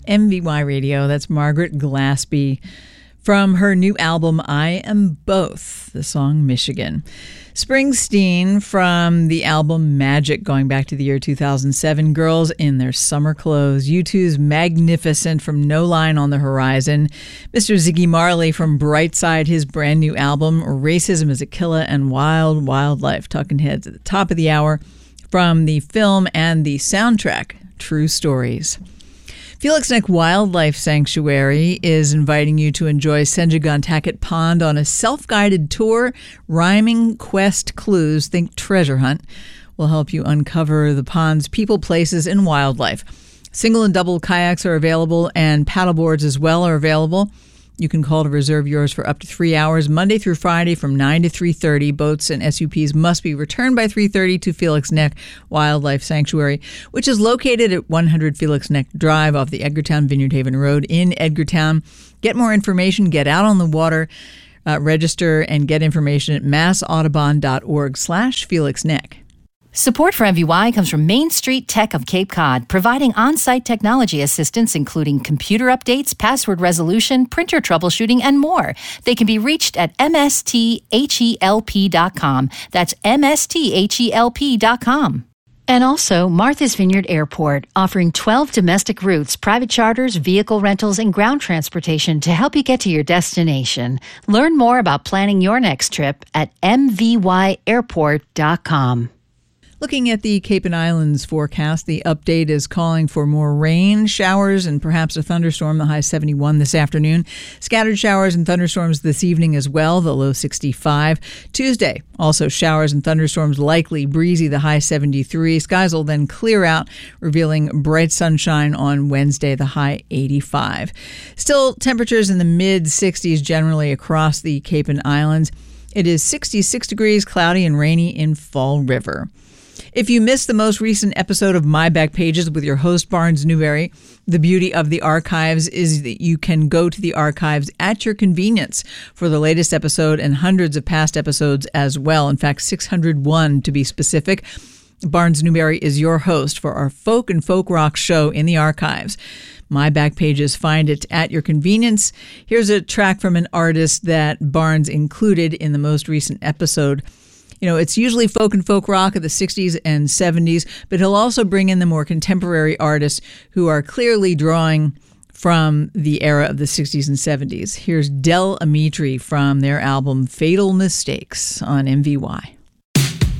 MVY Radio, that's Margaret Glaspie from her new album, I Am Both, the song Michigan. Springsteen from the album Magic, going back to the year 2007, Girls in Their Summer Clothes. U2's Magnificent from No Line on the Horizon. Mr. Ziggy Marley from Brightside, his brand new album, Racism is a Killer, and Wild Wildlife. Talking Heads at the top of the hour from the film and the soundtrack, True Stories. Felix Neck Wildlife Sanctuary is inviting you to enjoy Senjagantaket Pond on a self-guided tour. Rhyming quest clues, think treasure hunt, will help you uncover the pond's people, places, and wildlife. Single and double kayaks are available, and paddleboards as well are available. You can call to reserve yours for up to 3 hours, Monday through Friday from 9 to 3:30. Boats and SUPs must be returned by 3:30 to Felix Neck Wildlife Sanctuary, which is located at 100 Felix Neck Drive off the Edgartown Vineyard Haven Road in Edgartown. Get more information, get out on the water, register, and get information at massaudubon.org/Felix Neck. Support for MVY comes from Main Street Tech of Cape Cod, providing on-site technology assistance including computer updates, password resolution, printer troubleshooting, and more. They can be reached at msthelp.com. That's msthelp.com. And also Martha's Vineyard Airport, offering 12 domestic routes, private charters, vehicle rentals, and ground transportation to help you get to your destination. Learn more about planning your next trip at mvyairport.com. Looking at the Cape and Islands forecast, the update is calling for more rain, showers, and perhaps a thunderstorm, the high 71 this afternoon. Scattered showers and thunderstorms this evening as well, the low 65. Tuesday, also showers and thunderstorms likely, breezy, the high 73. Skies will then clear out, revealing bright sunshine on Wednesday, the high 85. Still temperatures in the mid-60s generally across the Cape and Islands. It is 66 degrees, cloudy and rainy in Fall River. If you missed the most recent episode of My Back Pages with your host, Barnes Newberry, the beauty of the archives is that you can go to the archives at your convenience for the latest episode and hundreds of past episodes as well. In fact, 601 to be specific. Barnes Newberry is your host for our folk and folk rock show in the archives. My Back Pages, find it at your convenience. Here's a track from an artist that Barnes included in the most recent episode. You know, it's usually folk and folk rock of the 60s and 70s, but he'll also bring in the more contemporary artists who are clearly drawing from the era of the 60s and 70s. Here's Del Amitri from their album Fatal Mistakes on MVY.